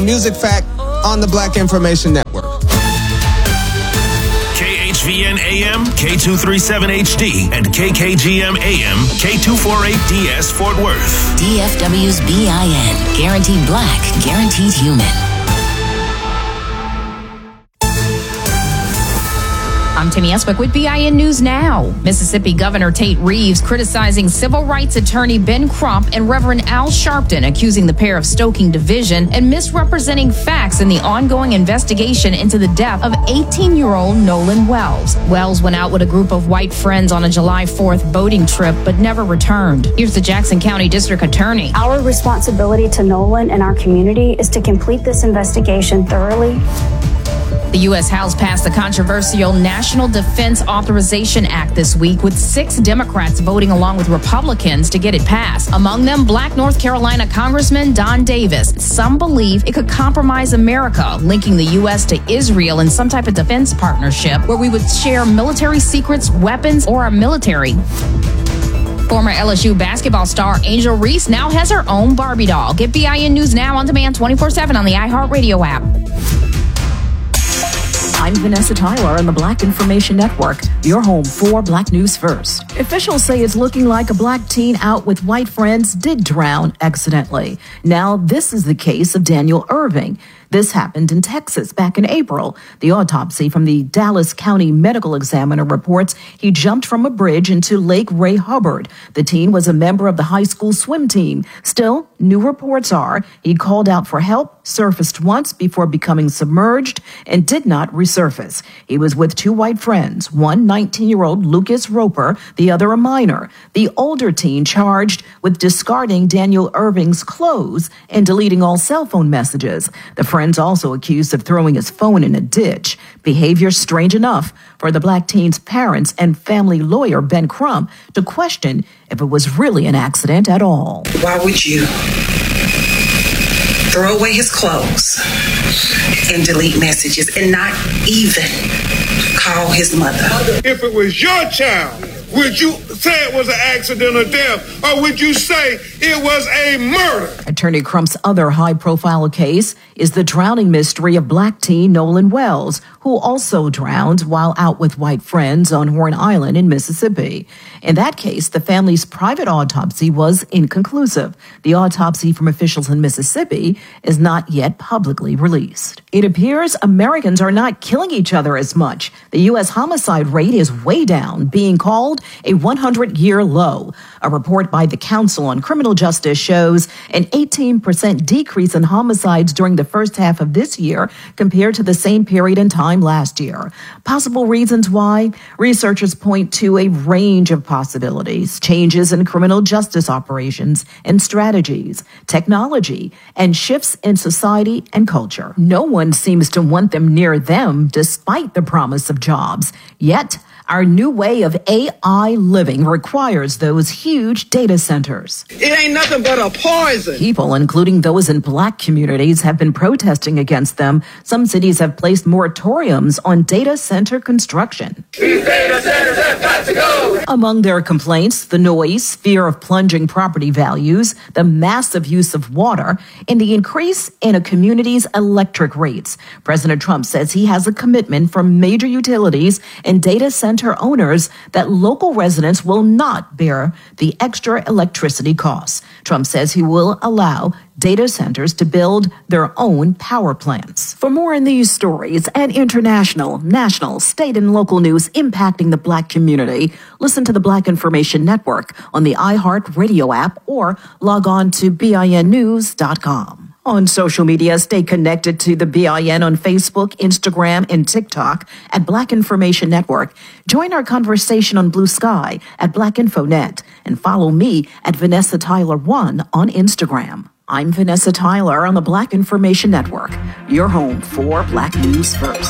Music Fact on the Black Information Network. KHVN AM, K237HD, and KKGM AM, K248DS Fort Worth. DFW's BIN. Guaranteed black, guaranteed human. I'm Timmy Eswick with BIN News Now. Mississippi Governor Tate Reeves criticizing civil rights attorney Ben Crump and Reverend Al Sharpton, accusing the pair of stoking division and misrepresenting facts in the ongoing investigation into the death of 18-year-old Nolan Wells. Wells went out with a group of white friends on a July 4th boating trip but never returned. Here's the Jackson County District Attorney. Our responsibility to Nolan and our community is to complete this investigation thoroughly. The U.S. House passed the controversial National Defense Authorization Act this week, with 6 Democrats voting along with Republicans to get it passed. Among them, Black North Carolina Congressman Don Davis. Some believe it could compromise America, linking the U.S. to Israel in some type of defense partnership where we would share military secrets, weapons, or our military. Former LSU basketball star Angel Reese now has her own Barbie doll. Get BIN News Now on demand 24/7 on the iHeartRadio app. I'm Vanessa Tyler on the Black Information Network, your home for Black News First. Officials say it's looking like a black teen out with white friends did drown accidentally. Now, this is the case of Daniel Irving. This happened in Texas back in April. The autopsy from the Dallas County Medical Examiner reports he jumped from a bridge into Lake Ray Hubbard. The teen was a member of the high school swim team. Still, new reports are he called out for help, surfaced once before becoming submerged, and did not resurface. He was with 2 white friends, one 19-year-old Lucas Roper, the other a minor. The older teen charged with discarding Daniel Irving's clothes and deleting all cell phone messages. The friends also accused of throwing his phone in a ditch. Behavior strange enough for the black teen's parents and family lawyer Ben Crump to question if it was really an accident at all. Why would you throw away his clothes and delete messages and not even call his mother? If it was your child, would you say it was an accident or death, or would you say it was a murder? Attorney Crump's other high-profile case is the drowning mystery of black teen Nolan Wells, who also drowned while out with white friends on Horn Island in Mississippi. In that case, the family's private autopsy was inconclusive. The autopsy from officials in Mississippi is not yet publicly released. It appears Americans are not killing each other as much. The U.S. homicide rate is way down, being called a 100-year low. A report by the Council on Criminal Justice shows an 18% decrease in homicides during the first half of this year compared to the same period in time last year. Possible reasons why? Researchers point to a range of possibilities: changes in criminal justice operations and strategies, technology, and shifts in society and culture. No one seems to want them near them despite the promise of jobs. Yet, our new way of AI living requires those huge data centers. It ain't nothing but a poison. People, including those in black communities, have been protesting against them. Some cities have placed moratoriums on data center construction. These data centers have got to go. Among their complaints, the noise, fear of plunging property values, the massive use of water, and the increase in a community's electric rates. President Trump says he has a commitment from major utilities and data center owners that local residents will not bear the extra electricity costs. Trump says he will allow data centers to build their own power plants. For more on these stories and international, national, state, and local news impacting the black community, listen to the Black Information Network on the iHeartRadio app or log on to BINnews.com. On social media, stay connected to the BIN on Facebook, Instagram, and TikTok at Black Information Network. Join our conversation on Blue Sky at Black InfoNet and follow me at Vanessa Tyler 1 on Instagram. I'm Vanessa Tyler on the Black Information Network, your home for Black News First.